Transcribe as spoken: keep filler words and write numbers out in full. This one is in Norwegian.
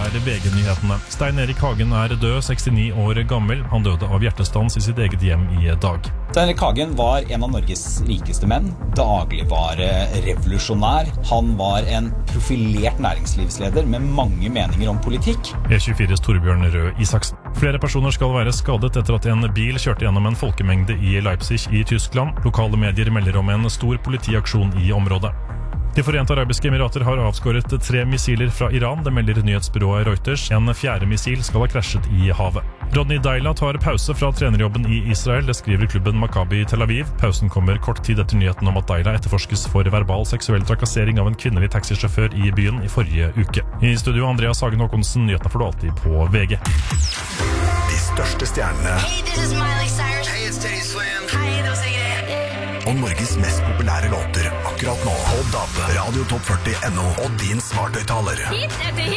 er V G-nyhetene. Stein Erik Hagen er død, sekstini år gammel. Han døde av hjertestans i sitt eget hjem i dag. Stein Erik Hagen var en av Norges rikeste menn, dagligvarerevolusjonær. Han var en profilert næringslivsleder med mange meninger om politikk. E tjuefires Torbjørn Røe Isaksen. Flere personer skal være skadet etter at en bil kjørte gjennom en folkemengde i Leipzig i Tyskland. Lokale medier melder om en stor politiaksjon i området. De Forente Arabiske Emirater har avskåret tre missiler fra Iran, det melder nyhetsbyrået Reuters. En fjerde missil skal ha krasjet i havet. Rodney Deila tar pause fra trenerjobben i Israel, det skriver klubben Maccabi Tel Aviv. Pausen kommer kort tid etter nyheten om at Deila etterforskes for verbal seksuell trakassering av en kvinnelig taxisjåfør i byen i forrige uke. I studio Andreas Hagen Håkonsen, nyhetene får du alltid på V G. De største stjernene. Hey, this is Miley Cyrus. Hey, it's Teddy Swims. Hei, det var Sigrid. Og Norges mest populære låter akkurat nå. På D A B, Radio Topp førti punktum no og din smarthøyttaler. Hit etter hit.